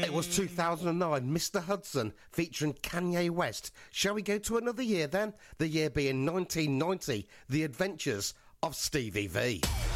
It was 2009, Mr. Hudson, featuring Kanye West. Shall we go to another year then? The year being 1990, The Adventures of Stevie V.